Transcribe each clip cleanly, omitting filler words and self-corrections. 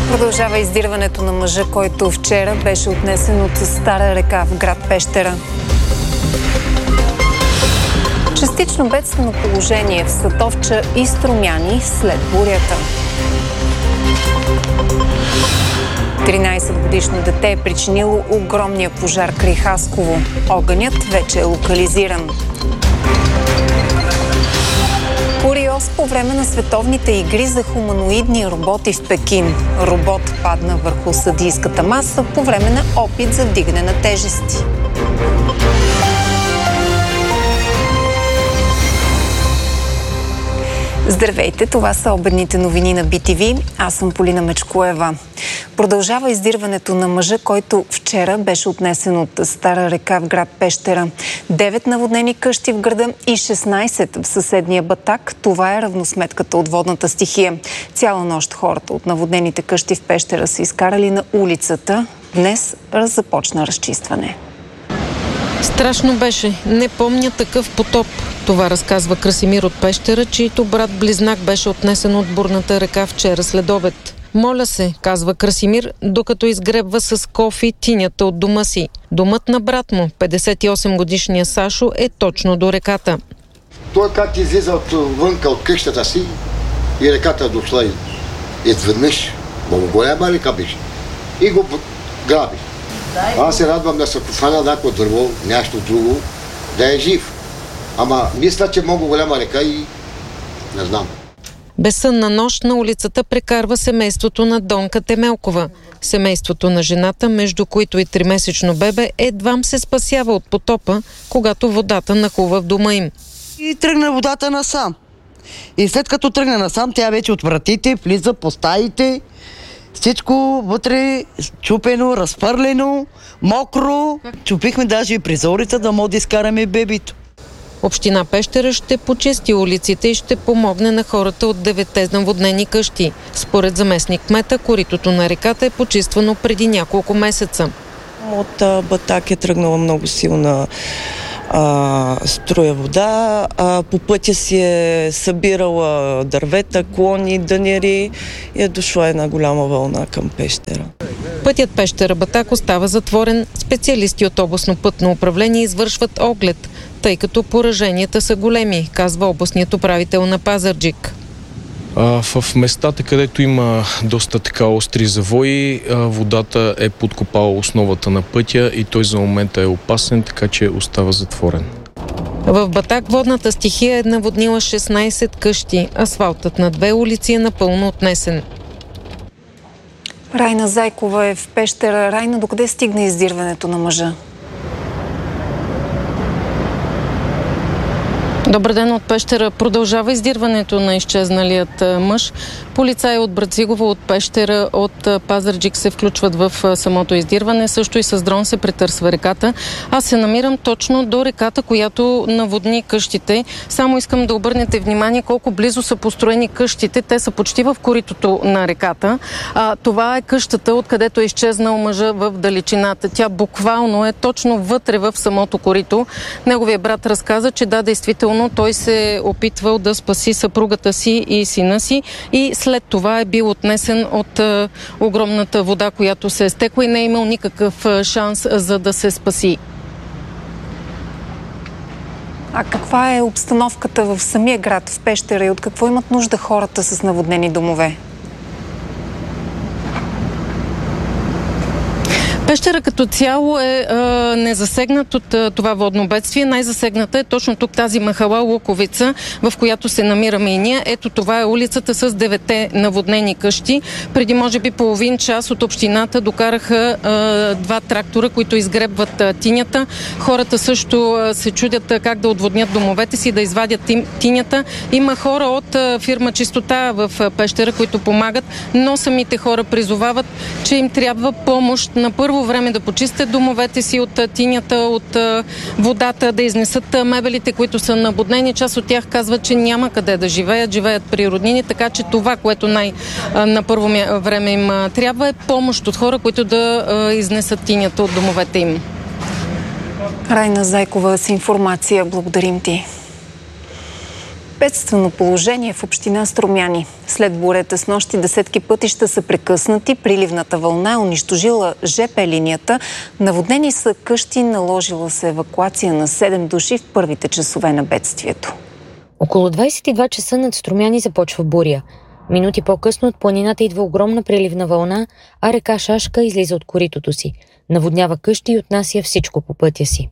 Продължава издирването на мъжа, който вчера беше отнесен от Стара река в град Пещера. Частично бедствено положение в Сатовча и Струмяни след бурята. 13-годишно дете е причинило огромния пожар край Хасково. Огънят вече е локализиран. Куриоз по време на световните игри за хуманоидни роботи в Пекин. Робот падна върху съдийската маса по време на опит за вдигане на тежести. Здравейте, това са обедните новини на BTV. Аз съм Полина Мечкоева. Продължава издирването на мъжа, който вчера беше отнесен от Стара река в град Пещера. 9 наводнени къщи в града и 16 в съседния Батак. Това е равносметката от водната стихия. Цяла нощ хората от наводнените къщи в Пещера са изкарали на улицата. Днес започна разчистване. Страшно беше. Не помня такъв потоп. Това разказва Красимир от Пещера, чийто брат-близнак беше отнесен от бурната река вчера след обед. Моля се, казва Красимир, докато изгребва с кофи тинята от дома си. Домът на брат му, 58-годишния Сашо, е точно до реката. Той как излиза вънка от къщата си и реката дошла изведнъж. Много голяма река беше. И го граби. Аз се радвам да се хвана някакво дърво, нещо друго, да е жив. Ама мисля, че много голяма река и не знам. Безсънна нощ на улицата прекарва семейството на Донка Темелкова. Семейството на жената, между които и 3-месечно бебе, едвам се спасява от потопа, когато водата нахлува в дома им. И тръгна водата насам. И след като тръгна насам, тя вече от вратите влиза по стаите. Всичко вътре чупено, разпърлено, мокро. Чупихме даже и призорите, да може да изкараме бебито. Община Пещера ще почисти улиците и ще помогне на хората от 9-те наводнени къщи. Според заместник кмета, коритото на реката е почиствано преди няколко месеца. От Батак е тръгнала много силна струя вода. По пътя си е събирала дървета, клони, дънери и е дошла една голяма вълна към Пещера. Пътят Пещера-Батак остава затворен. Специалисти от областно пътно управление извършват оглед, тъй като пораженията са големи, казва областният управител на Пазарджик. В местата, където има доста така остри завои, водата е подкопала основата на пътя и той за момента е опасен, така че остава затворен. В Батак водната стихия е наводнила 16 къщи. Асфалтът на 2 улици е напълно отнесен. Райна Зайкова е в Пещера. Райна, докъде стигна издирването на мъжа? Добър ден от Пещера. Продължава издирването на изчезналият мъж. Полицаи от Брацигово, от Пещера, от Пазарджик се включват в самото издирване. Също и с дрон се претърсва реката. Аз се намирам точно до реката, която наводни къщите. Само искам да обърнете внимание колко близо са построени къщите. Те са почти в коритото на реката. Това е къщата, откъдето е изчезнал мъжа в далечината. Тя буквално е точно вътре в самото корито. Неговия брат разказа, че да, действително той се е опитвал да спаси съпругата си и сина си и след това е бил отнесен от огромната вода, която се е стекла и не е имал никакъв шанс за да се спаси. А каква е обстановката в самия град, в Пещера и от какво имат нужда хората с наводнени домове? Пещера като цяло е незасегнат от това водно бедствие. Най-засегната е точно тук тази махала Луковица, в която се намираме и ние. Ето това е улицата с 9-те наводнени къщи. Преди може би половин час от общината докараха 2 трактора, които изгребват тинята. Хората също се чудят как да отводнят домовете си, да извадят тинята. Има хора от фирма Чистота в Пещера, които помагат, но самите хора призовават, че им трябва помощ на първо време да почистят домовете си от тинята, от водата, да изнесат мебелите, които са наводнени. Част от тях казват, че няма къде да живеят при роднини, така че това, което на първо време им трябва, е помощ от хора, които да изнесат тинята от домовете им. Райна Зайкова с информация. Благодарим ти. Бедствено положение в община Струмяни. След бурята с нощи десетки пътища са прекъснати, приливната вълна е унищожила ЖП линията, наводнени са къщи, наложила се евакуация на 7 души в първите часове на бедствието. Около 22 часа над Струмяни започва буря. Минути по-късно от планината идва огромна приливна вълна, а река Шашка излиза от коритото си. Наводнява къщи и отнася всичко по пътя си.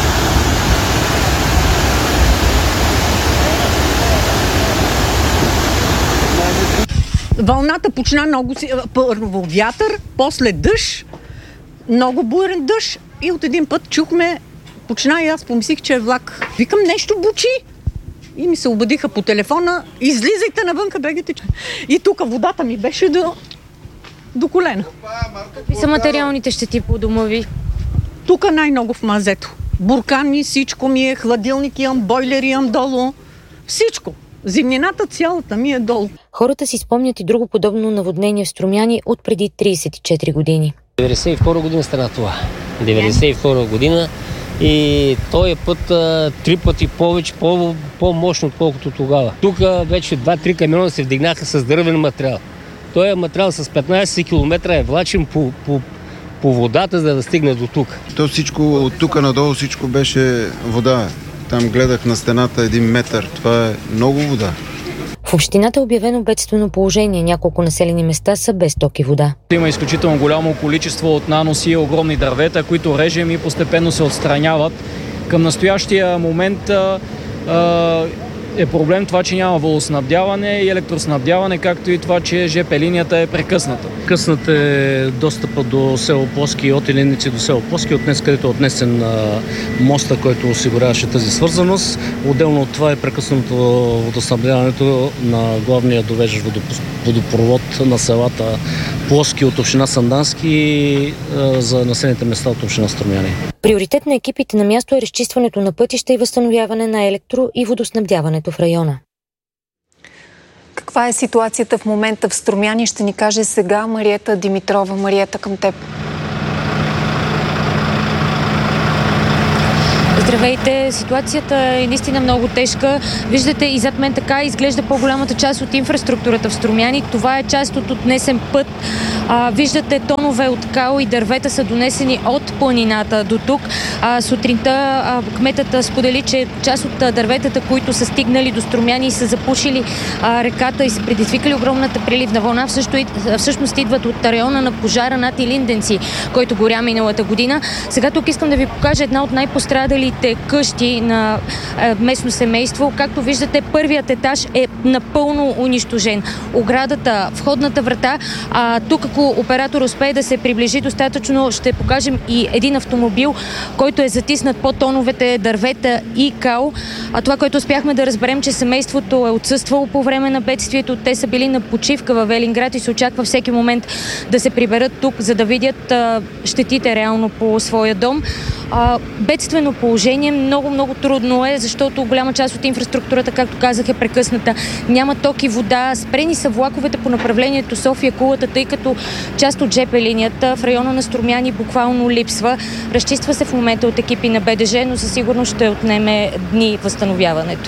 Вълната почна много първо вятър, после дъжд, много бурен дъжд и от един път чухме, почна и аз помислих, че е влак. Викам, нещо бучи. И ми се обадиха по телефона, излизайте навънка, бегайте. И тук водата ми беше до колена. Какви са материалните щети по дома ви? Тук най-много в мазето. Буркани, всичко ми е, хладилник имам, бойлер имам долу, всичко. Зимнината цялата ми е долу. Хората си спомнят и друго подобно наводнение в Струмяни от преди 34 години. 92 година стана това. 92 година и този път 3 пъти повече, по-мощно отколкото тогава. Тук вече 2-3 камиона се вдигнаха с дървен материал. Този материал с 15 км е влачен по водата, за да стигне до тук. То всичко от тук надолу всичко беше вода. Там гледах на стената 1 метър. Това е много вода. В общината е обявено бедствено положение. Няколко населени места са без ток и вода. Има изключително голямо количество от наноси и огромни дървета, които режем и постепенно се отстраняват. Към настоящия момент е проблем това, че няма водоснабдяване и електроснабдяване, както и това, че ЖП линията е прекъсната. Къснат е достъпа до село Плоски, от Еленици до село Плоски, от днес, където е отнесен моста, който осигуряваше тази свързаност. Отделно от това е прекъснато водоснабдяването на главния довеждащ водопровод на селата Плоски от община Сандански за населените места от община Струмяни. Приоритет на екипите на място е разчистването на пътища и възстановяване на електро- и водоснабдяването в района. Каква е ситуацията в момента в Струмяни, ще ни каже сега Мариета Димитрова. Мариета, към теб. Здравейте! Ситуацията е наистина много тежка. Виждате и зад мен така изглежда по-голямата част от инфраструктурата в Струмяни. Това е част от отнесен път. Виждате тонове от кал и дървета са донесени от планината до тук. Сутринта кметът сподели, че част от дърветата, които са стигнали до Струмяни и са запушили реката и са предизвикали огромната приливна вълна, всъщност идват от района на пожара над Илинденци, който горя миналата година. Сега тук искам да ви покажа една от най-пострадалите къщи на местно семейство. Както виждате, първият етаж е напълно унищожен. Оградата, входната врата, тук ако оператор успее да се приближи достатъчно, ще покажем и един автомобил, който е затиснат по тоновете дървета и кал. Това, което успяхме да разберем, че семейството е отсъствало по време на бедствието. Те са били на почивка във Велинград и се очаква всеки момент да се приберат тук, за да видят щетите реално по своя дом. Бедствено положение, много трудно е, защото голяма част от инфраструктурата, както казах, е прекъсната. Няма ток и вода, спрени са влаковете по направлението София-Кулата, тъй като част от ЖП линията в района на Струмяни буквално липсва. Разчиства се в момента от екипи на БДЖ, но със сигурност ще отнеме дни възстановяването.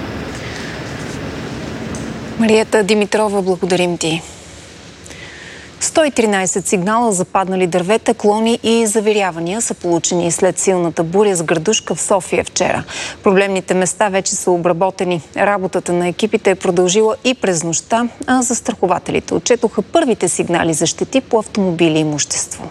Мариета Димитрова, благодарим ти. 113 сигнала за паднали дървета, клони и завирявания са получени след силната буря с градушка в София вчера. Проблемните места вече са обработени. Работата на екипите е продължила и през нощта, а застрахователите отчетоха първите сигнали за щети по автомобили и имущество.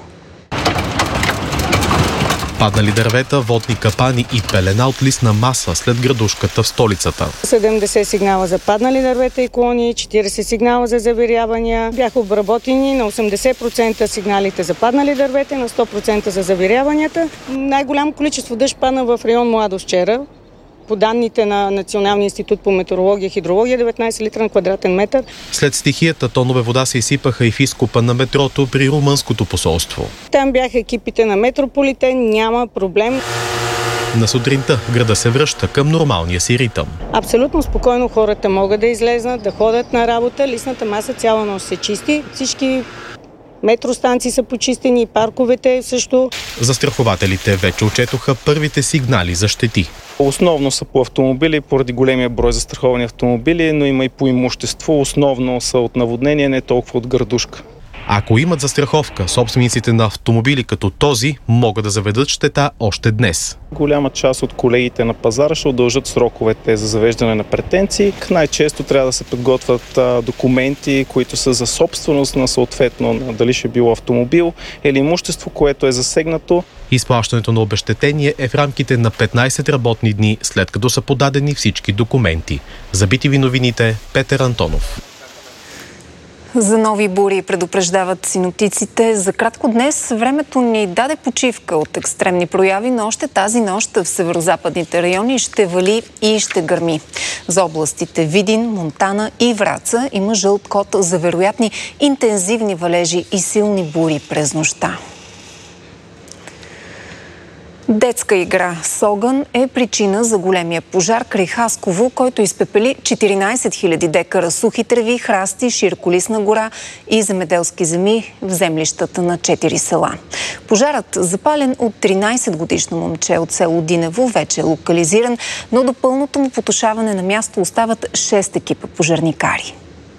Паднали дървета, водни капани и пелена от листна маса след градушката в столицата. 70 сигнала за паднали дървета и клони, 40 сигнала за завирявания. Бяха обработени на 80% сигналите за паднали дървета, на 100% за завиряванията. Най-голямо количество дъжд падна в район Младост вчера. По данните на Националния институт по метеорология и хидрология, 19 литра на квадратен метър. След стихията тонове вода се изсипаха и в изкопа на метрото при румънското посолство. Там бяха екипите на Метрополитен, няма проблем. На сутринта града се връща към нормалния си ритъм. Абсолютно спокойно хората могат да излезнат, да ходят на работа. Листната маса цяла нощ се чисти. Всички метростанции са почистени, парковете също. Застрахователите вече отчетоха първите сигнали за щети. Основно са по автомобили, поради големия брой застраховани автомобили, но има и по имущество. Основно са от наводнение, не толкова от градушка. Ако имат застраховка, собствениците на автомобили като този могат да заведат щета още днес. Голяма част от колегите на пазара ще удължат сроковете за завеждане на претенции. Най-често трябва да се подготвят документи, които са за собственост на съответно дали ще било автомобил или имущество, което е засегнато. Изплащането на обезщетение е в рамките на 15 работни дни, след като са подадени всички документи. За BTV новините, Петър Антонов. За нови бури предупреждават синоптиците. За кратко днес времето ни даде почивка от екстремни прояви, но още тази нощ в северозападните райони ще вали и ще гърми. За областите Видин, Монтана и Враца има жълт код за вероятни интензивни валежи и силни бури през нощта. Детска игра с огън е причина за големия пожар край Хасково, който изпепели 14 000 декара сухи треви, храсти, широколистна гора и земеделски земи в землищата на 4 села. Пожарът, запален от 13-годишно момче от село Динево, вече е локализиран, но до пълното му потушаване на място остават 6 екипа пожарникари.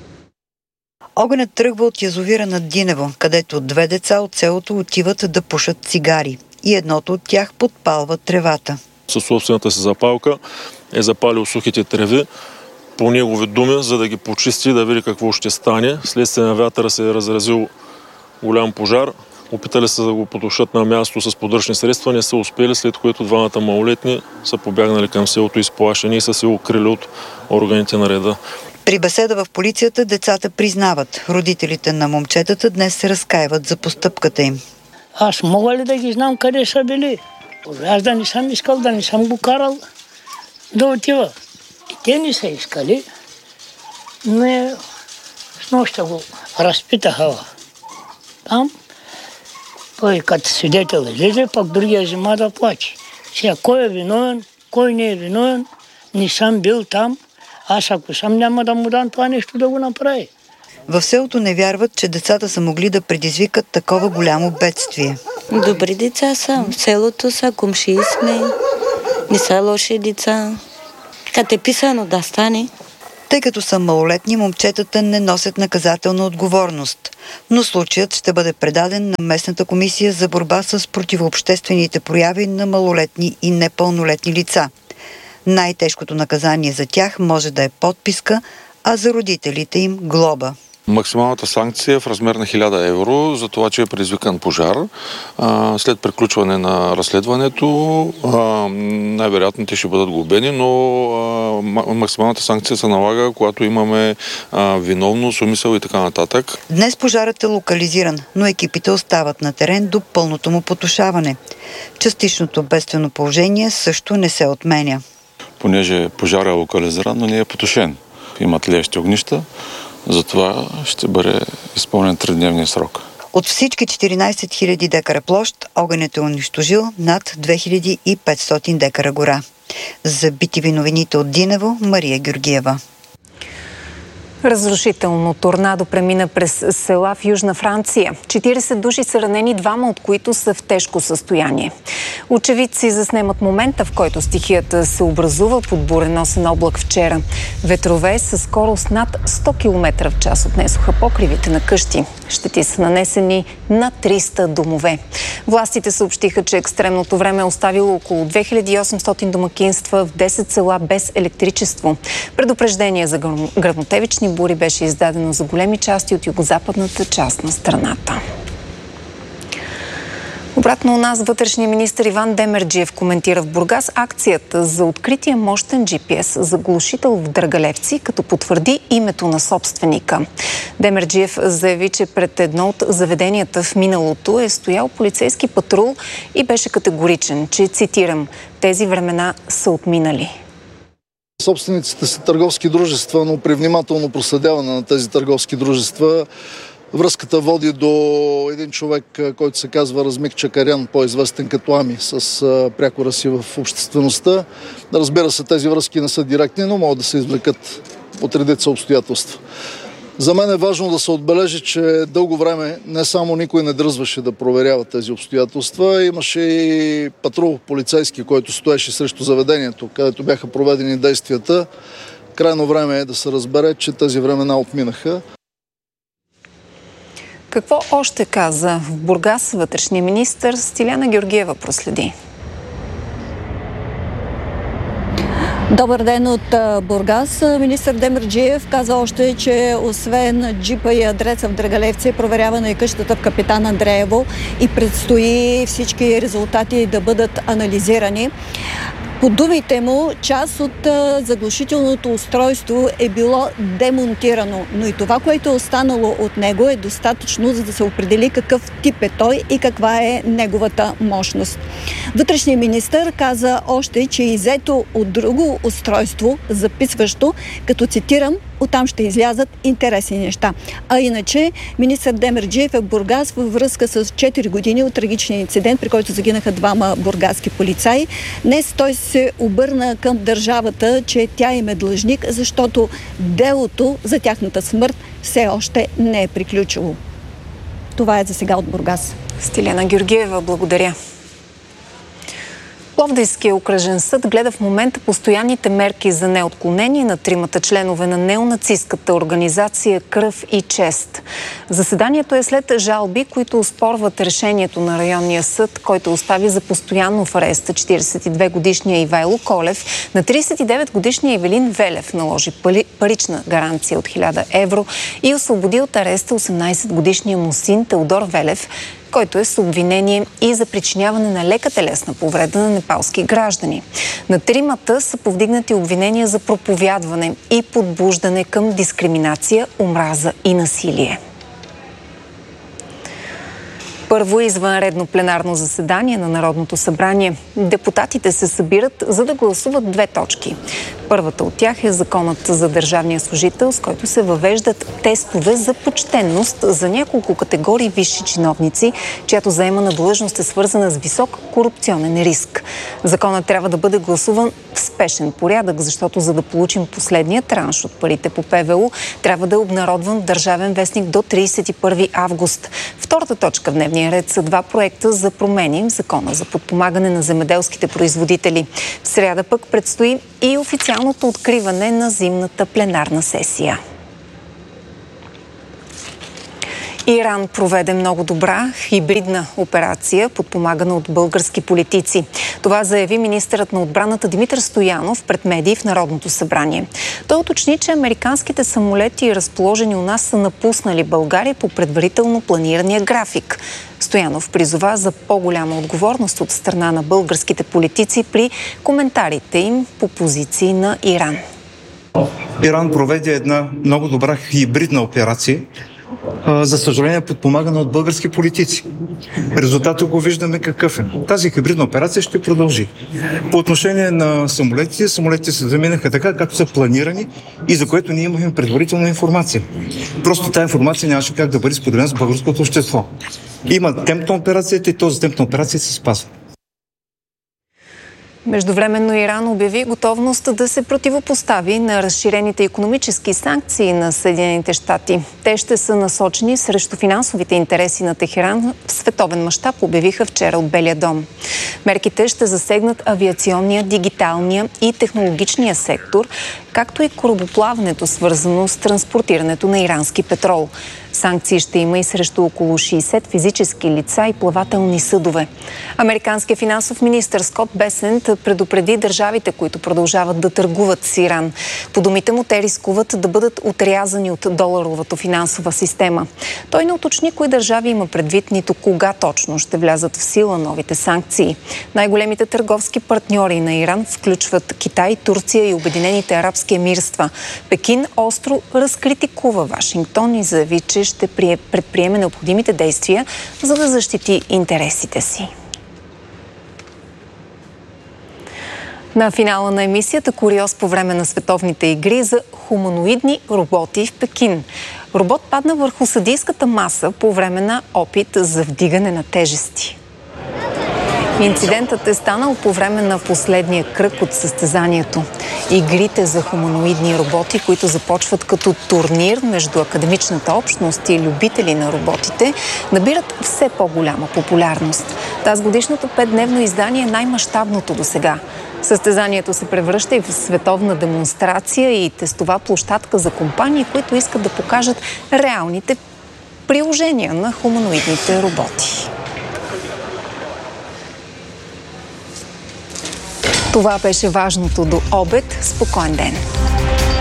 Огънят тръгва от язовира на Динево, където 2 деца от селото отиват да пушат цигари. И едното от тях подпалва тревата. Със собствената си запалка е запалил сухите треви, по негови думи, за да ги почисти, да види какво ще стане. Следствие на вятъра се е разразил голям пожар. Опитали се да го потушат на място с подръчни средства, не са успели, след което двамата малолетни са побягнали към селото изплашени и са се укрили от органите на реда. При беседа в полицията децата признават. Родителите на момчетата днес се разкаиват за постъпката им. Аз мога ли да ги знам къде са били? Аз да не съм искал, да не съм го карал да отива. И те не са искали, но с нощта го разпитаха там. Той като свидетел излезе, пък другия взема да плаче. Сега кой е виновен, кой не е виновен, не съм бил там. Аз ако съм, няма да му дам това нещо да го направи. В селото не вярват, че децата са могли да предизвикат такова голямо бедствие. Добри деца са. В селото са, комшии сме. Не са лоши деца. Като е писано да стане. Тъй като са малолетни, момчетата не носят наказателна отговорност. Но случаят ще бъде предаден на местната комисия за борба с противообществените прояви на малолетни и непълнолетни лица. Най-тежкото наказание за тях може да е подписка, а за родителите им глоба. Максималната санкция е в размер на 1000 евро за това, че е предизвикан пожар. След приключване на разследването, най-вероятно те ще бъдат глобени, но максималната санкция се налага, когато имаме виновност, умисъл и така нататък. Днес пожарът е локализиран, но екипите остават на терен до пълното му потушаване. Частичното бедствено положение също не се отменя. Понеже пожар е локализиран, но не е потушен. Има тлеещи огнища, затова ще бъде изпълнен 3-дневния срок. От всички 14 000 декара площ, огънят е унищожил над 2500 декара гора. За BTV новините от Динево, Мария Георгиева. Разрушително торнадо премина през села в Южна Франция. 40 души са ранени, 2 от които са в тежко състояние. Очевидци заснемат момента, в който стихията се образува под буреносен облак вчера. Ветрове със скорост над 100 км в час отнесоха покривите на къщи. Щети са нанесени на 300 домове. Властите съобщиха, че екстремното време е оставило около 2800 домакинства в 10 села без електричество. Предупреждение за гръмотевични бури беше издадено за големи части от югозападната част на страната. Обратно у нас вътрешния министър Иван Демерджиев коментира в Бургас акцията за открития мощен GPS заглушител в Драгалевци, като потвърди името на собственика. Демерджиев заяви, че пред едно от заведенията в миналото е стоял полицейски патрул и беше категоричен, че, цитирам, тези времена са отминали. Собствениците са търговски дружества, но при внимателно проследяване на тези търговски дружества връзката води до един човек, който се казва Размик Чакарян, по-известен като Ами, с прякора си в обществеността. Разбира се, тези връзки не са директни, но могат да се извлекат от редица обстоятелства. За мен е важно да се отбележи, че дълго време не само никой не дръзваше да проверява тези обстоятелства. Имаше и патрул полицейски, който стоеше срещу заведението, където бяха проведени действията. Крайно време е да се разбере, че тези времена отминаха. Какво още каза в Бургас вътрешния министър? Стиляна Георгиева проследи. Добър ден от Бургас. Министър Демерджиев каза още, че освен джипа и адреса в Драгалевци е проверявана и къщата в Капитан Андреево и предстои всички резултати да бъдат анализирани. По думите му, част от заглушителното устройство е било демонтирано, но и това, което е останало от него, е достатъчно, за да се определи какъв тип е той и каква е неговата мощност. Вътрешният министър каза още, че е иззето от друго устройство, записващо, като цитирам, оттам ще излязат интересни неща. А иначе, министър Демерджиев е в Бургас във връзка с 4 години от трагичния инцидент, при който загинаха 2 бургаски полицаи. Днес той се обърна към държавата, че тя им е длъжник, защото делото за тяхната смърт все още не е приключило. Това е за сега от Бургас. Стиляна Георгиева, благодаря. Пловдивския окръжен съд гледа в момента постоянните мерки за неотклонение на 3 членове на неонацистката организация Кръв и чест. Заседанието е след жалби, които оспорват решението на районния съд, който остави за постоянно в ареста 42-годишния Ивайло Колев, на 39-годишния Ивелин Велев наложи парична гаранция от 1000 евро и освободи от ареста 18-годишния му син Теодор Велев, който е с обвинение и за причиняване на лека телесна повреда на непалски граждани. На 3 са повдигнати обвинения за проповядване и подбуждане към дискриминация, омраза и насилие. Първо извънредно пленарно заседание на Народното събрание. Депутатите се събират, за да гласуват 2 точки. Първата от тях е законът за държавния служител, с който се въвеждат тестове за почтенност за няколко категории висши чиновници, чиято заемана длъжност е свързана с висок корупционен риск. Законът трябва да бъде гласуван в спешен порядък, защото за да получим последния транш от парите по ПВУ, трябва да е обнародван в Държавен вестник до 31 август. Втората точка в дневния ред са 2 проекта за промени в Закона за подпомагане на земеделските производители. В сряда пък предстои и официалното откриване на зимната пленарна сесия. Иран проведе много добра хибридна операция, подпомагана от български политици. Това заяви министърът на отбраната Димитър Стоянов пред медии в Народното събрание. Той уточни, че американските самолети, разположени у нас, са напуснали България по предварително планирания график. Стоянов призова за по-голяма отговорност от страна на българските политици при коментарите им по позиции на Иран. Иран проведе една много добра хибридна операция, за съжаление подпомагана от български политици. Резултатът го виждаме какъв е. Тази хибридна операция ще продължи. По отношение на самолетите се заминаха така, както са планирани и за което ние имахме предварителна информация. Просто тази информация нямаше как да бъде споделена с българското общество. Има темп на операцията и този темп на операция се спазва. Междувременно Иран обяви готовност да се противопостави на разширените икономически санкции на Съединените щати. Те ще са насочени срещу финансовите интереси на Техеран в световен мащаб, обявиха вчера от Белия дом. Мерките ще засегнат авиационния, дигиталния и технологичния сектор, както и корабоплаването, свързано с транспортирането на ирански петрол. Санкции ще има и срещу около 60 физически лица и плавателни съдове. Американският финансов министър Скот Бесент предупреди държавите, които продължават да търгуват с Иран. По думите му, те рискуват да бъдат отрязани от доларовата финансова система. Той не уточни кои държави има предвид, нито кога точно ще влязат в сила новите санкции. Най-големите търговски партньори на Иран включват Китай, Турция и Обединените арабски емирства. Пекин остро разкритикува Вашингтон и заяви, че ще предприеме необходимите действия, за да защити интересите си. На финала на емисията куриоз по време на световните игри за хуманоидни роботи в Пекин. Робот падна върху съдийската маса по време на опит за вдигане на тежести. Инцидентът е станал по време на последния кръг от състезанието. Игрите за хуманоидни роботи, които започват като турнир между академичната общност и любители на роботите, набират все по-голяма популярност. Тазгодишното 5-дневно издание е най-мащабното досега. Състезанието се превръща и в световна демонстрация и тестова площадка за компании, които искат да покажат реалните приложения на хуманоидните роботи. Това беше важното до обед. Спокоен ден!